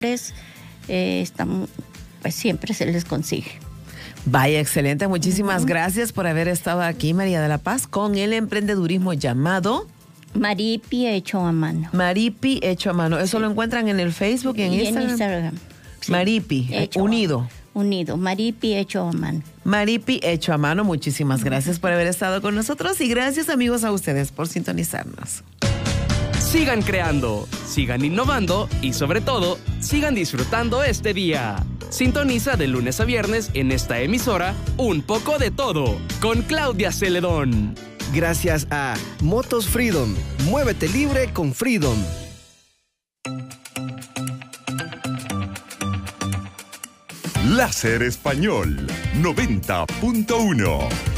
pues siempre se les consigue. Vaya, excelente. Muchísimas gracias por haber estado aquí, María de la Paz, con el emprendedurismo llamado Maripi hecho a mano. Maripi hecho a mano. Eso lo encuentran en el Facebook y en Instagram. En Instagram. Sí. Maripi, unido. Unido, Maripi hecho a mano. Maripi hecho a mano. Muchísimas gracias por haber estado con nosotros y gracias, amigos, a ustedes por sintonizarnos. Sigan creando, sigan innovando y sobre todo, sigan disfrutando este día. Sintoniza de lunes a viernes en esta emisora Un poco de todo con Claudia Celedón. Gracias a Motos Freedom. Muévete libre con Freedom. Láser Español 90.1